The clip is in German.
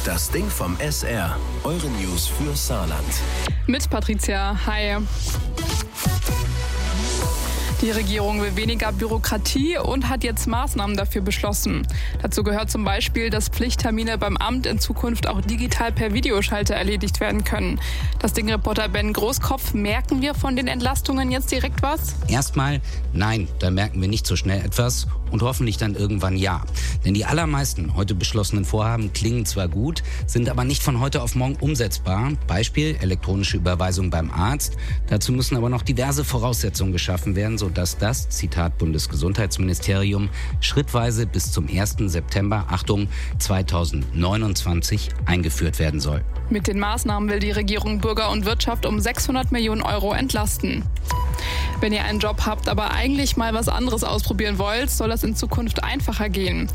Das Ding vom SR. Eure News für Saarland. Mit Patricia. Hi. Die Regierung will weniger Bürokratie und hat jetzt Maßnahmen dafür beschlossen. Dazu gehört zum Beispiel, dass Pflichttermine beim Amt in Zukunft auch digital per Videoschalter erledigt werden können. Das Ding-Reporter Ben Großkopf, merken wir von den Entlastungen jetzt direkt was? Erstmal nein, da merken wir nicht so schnell etwas und hoffentlich dann irgendwann ja. Denn die allermeisten heute beschlossenen Vorhaben klingen zwar gut, sind aber nicht von heute auf morgen umsetzbar. Beispiel elektronische Überweisung beim Arzt. Dazu müssen aber noch diverse Voraussetzungen geschaffen werden, sodass das, Zitat Bundesgesundheitsministerium, schrittweise bis zum 1. September, Achtung, 2029 eingeführt werden soll. Mit den Maßnahmen will die Regierung Bürger und Wirtschaft um 600 Millionen Euro entlasten. Wenn ihr einen Job habt, aber eigentlich mal was anderes ausprobieren wollt, soll das in Zukunft einfacher gehen.